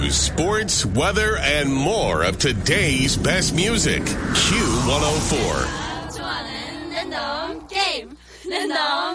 news, sports, weather, and more of today's best music. Q104. 좋아하는 랜덤 게임. 랜덤